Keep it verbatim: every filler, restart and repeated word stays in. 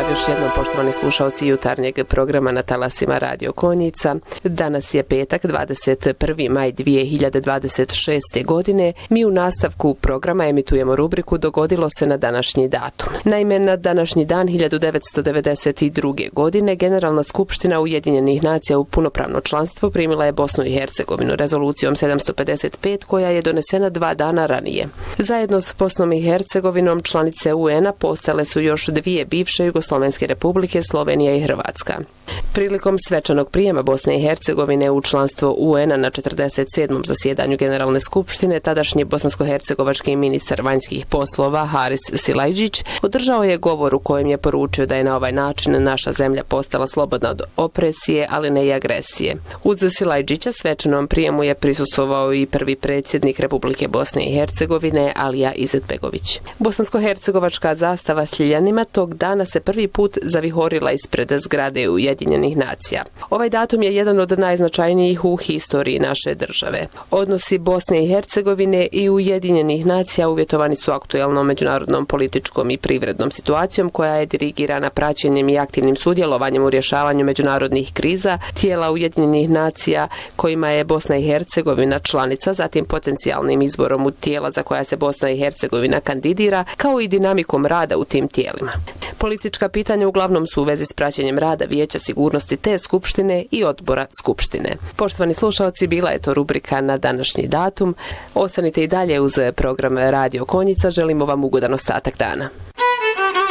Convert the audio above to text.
pozdrav još jednom, poštovani slušalci jutarnjeg programa na talasima Radio Konjica. Danas je petak, dvadeset prvi maj dvije hiljade dvadeset šeste. godine. Mi u nastavku programa emitujemo rubriku Dogodilo se na današnji datum. Naime, na današnji dan hiljadu devetsto devedeset druge. godine Generalna skupština Ujedinjenih nacija u punopravno članstvo primila je Bosnu i Hercegovinu rezolucijom sedamsto pedeset pet koja je donesena dva dana ranije. Zajedno s Bosnom i Hercegovinom članice U N-a postale su još dvije bivše jugoslovenske republike, Slovenija i Hrvatska. Prilikom svečanog prijema Bosne i Hercegovine u članstvo U N-a na četrdeset sedmom zasjedanju Generalne skupštine, tadašnji bosansko-hercegovački ministar vanjskih poslova Haris Silajdžić održao je govor u kojem je poručio da je na ovaj način naša zemlja postala slobodna od opresije, ali ne i agresije. Uz Silajdžića svečanom prijemu je prisustvovao i prvi predsjednik Republike Bosne i Hercegovine Alija Izetbegović. Bosansko-hercegovačka zastava s ljiljanima tog dana se prvi put zavihorila ispred zgrade Ujedinjenih nacija. Ovaj datum je jedan od najznačajnijih u historiji naše države. Odnosi Bosne i Hercegovine i Ujedinjenih nacija uvjetovani su aktuelnom međunarodnom političkom i privrednom situacijom koja je dirigirana praćenjem i aktivnim sudjelovanjem u rješavanju međunarodnih kriza tijela Ujedinjenih nacija kojima je Bosna i Hercegovina članica, zatim potencijalnim izborom u tijela za koja se Bosna i Hercegovina kandidira, kao i dinamikom rada u tim tijelima. Politička pitanja uglavnom su u vezi s praćenjem rada Vijeća sigurnosti te Skupštine i odbora Skupštine. Poštovani slušalci, bila je to rubrika na današnji datum. Ostanite i dalje uz program Radio Konjica. Želimo vam ugodan ostatak dana.